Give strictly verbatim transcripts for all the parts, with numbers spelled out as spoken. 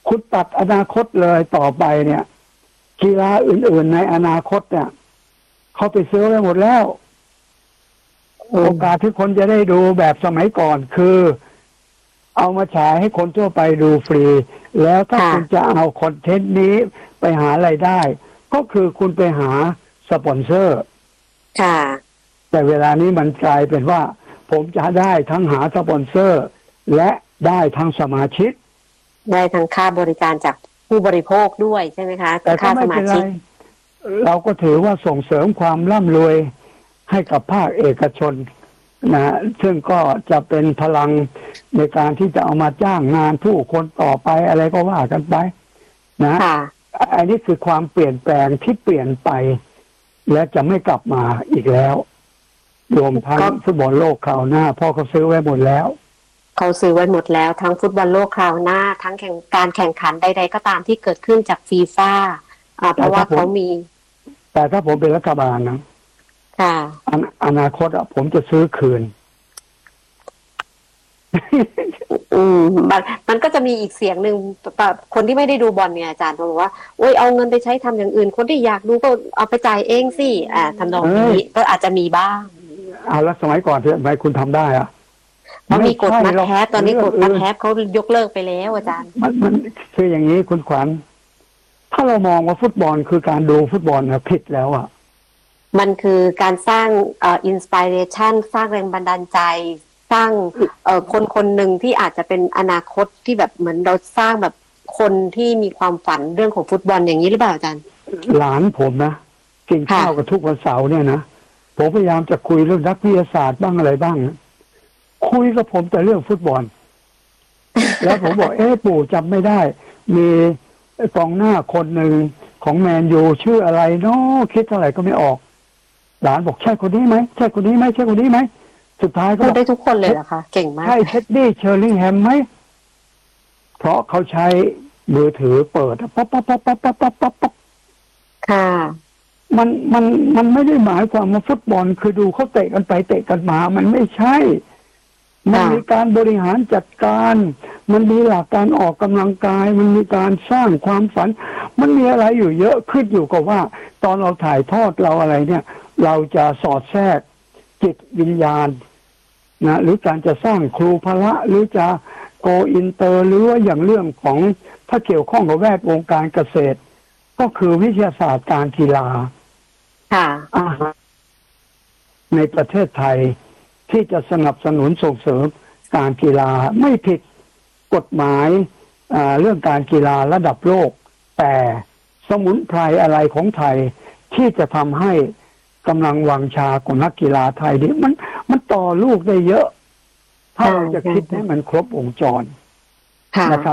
คุณตัดอนาคตเลยต่อไปเนี่ยกีฬาอื่นๆในอนาคตเนี่ยเขาไปซื้อไว้หมดแล้วโอกาสที่คนจะได้ดูแบบสมัยก่อนคือเอามาฉายให้คนทั่วไปดูฟรีแล้วถ้าคุณจะเอาคอนเทนต์นี้ไปหารายได้ก็คือคุณไปหาสปอนเซอร์ค่ะแต่เวลานี้มันกลายเป็นว่าผมจะได้ทั้งหาสปอนเซอร์และได้ทั้งสมาชิกได้ทั้งค่าบริการจากผู้บริโภคด้วยใช่ไหมคะแต่ค่าสมาชิกเราก็ถือว่าส่งเสริมความร่ำรวยให้กับภาคเอกชนนะซึ่งก็จะเป็นพลังในการที่จะเอามาจ้างงานผู้คนต่อไปอะไรก็ว่ากันไปนะอันนี้คือความเปลี่ยนแปลงที่เปลี่ยนไปและจะไม่กลับมาอีกแล้วรวมทั้งฟุตบอลโลกคราวหน้าพ่อเขาซื้อไว้หมดแล้วเขาซื้อไว้หมดแล้วทั้งฟุตบอลโลกคราวหน้าทั้งแข่งการแข่งขันใดๆก็ตามที่เกิดขึ้นจากฟีฟ่าอ่าเพราะว่าเขามีแต่ถ้าผมเป็นรัฐบาลนะค่ะอนาคตอ่ะผมจะซื้อคืนอืมมันมันก็จะมีอีกเสียงหนึ่งแบบคนที่ไม่ได้ดูบอลเนี่ยอาจารย์บอกว่าโอ้ยเอาเงินไปใช้ทำอย่างอื่นคนที่อยากดูก็เอาไปจ่ายเองสิอ่าทำนองนี้ก็อาจจะมีบ้างเอาแล้วสมัยก่อนทำไมคุณทำได้อ่ะมันมีกฎนัดแคสตอนนี้กฎนัดแคสเขายกเลิกไปแล้วอาจารย์มันมันคืออย่างนี้คุณขวัญถ้าเรามองว่าฟุตบอลคือการดูฟุตบอลนะผิดแล้วอ่ะมันคือการสร้างเอ่ออินสปิเรชันสร้างแรงบันดาลใจสร้างเอ่อคนคนหนึ่งที่อาจจะเป็นอนาคตที่แบบเหมือนเราสร้างแบบคนที่มีความฝันเรื่องของฟุตบอลอย่างนี้หรือเปล่าอาจารย์หลานผมนะกินข้าวกับทุกวันเสาร์เนี่ยนะผมพยายามจะคุยเรื่องนักวิทยาศาสตร์บ้างอะไรบ้างนะคุยกับผมแต่เรื่องฟุตบอลแล้วผมบอกเอ๊ะปู่จำไม่ได้มีกองหน้าคนหนึ่งของแมนยูชื่ออะไรเนาะคิดเท่าไหร่ก็ไม่ออกหลานบอกใช่คนนี้ไหมใช่คนนี้ไหมใช่คนนี้ไหมสุดท้ายก็ได้ทุกคนเลยเหรอคะเก่งมากใช่เท็ดดี้เชอร์ลิงแฮมไหมเพราะเขาใช้มือถือเปิดปั๊บปั๊บปั๊บปั๊บปั๊บปั๊บปั๊บปั๊บค่ะมันมันมันไม่ได้หมายความว่าฟุตบอลคือดูเขาเตะกันไปเตะกันมามันไม่ใช่มันมีการบริหารจัดการมันมีหลักการออกกำลังกายมันมีการสร้างความฝันมันมีอะไรอยู่เยอะขึ้นอยู่กับว่าตอนเราถ่ายทอดเราอะไรเนี่ยเราจะสอดแทรกจิตวิญญาณนะหรือการจะสร้างครูพละหรือจะโกอินเตอร์หรือว่าอย่างเรื่องของถ้าเกี่ยวข้องกับแวดวงการเกษตรก็คือวิทยาศาสตร์การกีฬาค่ะในประเทศไทยที่จะสนับสนุนส่งเสริมการกีฬาไม่ผิดกฎหมายเรื่องการกีฬาระดับโลกแต่สมุนไพรอะไรของไทยที่จะทำให้กำลังวังชาของนักกีฬาไทยนี่มันมันต่อลูกได้เยอะถ้าเราจะคิดให้มันครบวงจรนะครับ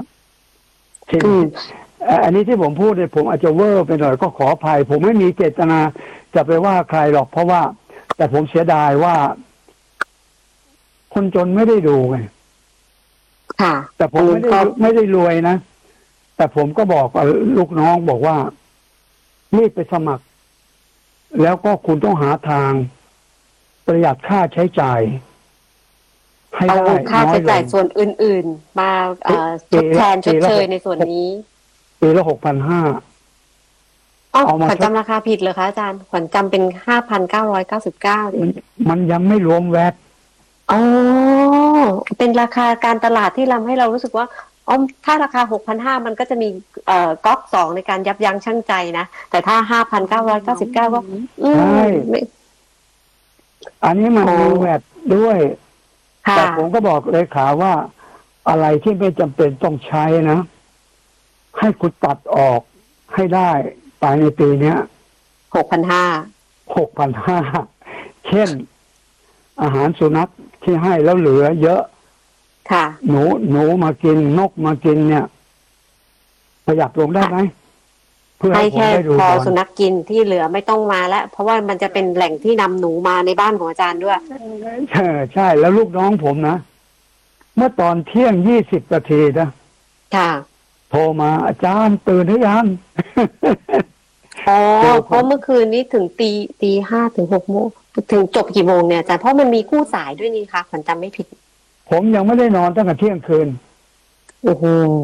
อันนี้ที่ผมพูดเนี่ยผมอาจจะเวอร์ไปหน่อยก็ขออภัยผมไม่มีเจตนาจะไปว่าใครหรอกเพราะว่าแต่ผมเสียดายว่าคนจนไม่ได้ดูไงแต่ผมไม่ได้ไม่ได้รวยนะแต่ผมก็บอกลูกน้องบอกว่ารีบไปสมัครแล้วก็คุณต้องหาทางประหยัดค่าใช้จ่ายให้ได้ค่าใช้จ่ายส่วนอื่นๆมาทดแทนชดเชยในส่วนนี้ปีละหกพันห้าอ๋อขวัญจำราคาผิดเลยคะอาจารย์ขวัญจำเป็นห้าพันเก้าร้อยเก้าสิบเก้ามันยังไม่รวมแวตอ๋อเป็นราคาการตลาดที่ทำให้เรารู้สึกว่าอ๋อถ้าราคา หกพันห้าร้อย มันก็จะมีเอ่อก๊อกสองในการยับยั้งชั่งใจนะแต่ถ้า ห้าพันเก้าร้อยเก้าสิบเก้า ก็อืมใช่อันนี้มันมีแวตด้วยแต่ผมก็บอกเลยขาว่าอะไรที่ไม่จำเป็นต้องใช้นะให้คุณตัดออกให้ได้ภายในปีเนี้ยหกพันห้าร้อยหกพันห้าร้อย เช่นอาหารสุนัขที่ให้แล้วเหลือเยอะค่ะหนูหนูมากินนกมากินเนี่ยประหยัดลงได้ไหมเพื่อให้แค่พอสุนัขกินที่เหลือไม่ต้องมาแล้วเพราะว่ามันจะเป็นแหล่งที่นำหนูมาในบ้านของอาจารย์ด้วยใช่ใช่แล้วลูกน้องผมนะเมื่อตอนเที่ยงยี่สิบนาทีนะค่ะโทรมาอาจารย์ตื่นหรือยังอ๋อเพราะเมื่อคืนนี้ถึงตีตีห้าถึงหกโมงถึงจบกี่โมงเนี่ยอาจารย์เพราะมันมีคู่สายด้วยนี่ค่ะขวัญจำไม่ผิดผมยังไม่ได้นอนตั้งแต่เที่ยงคืนโอ้โห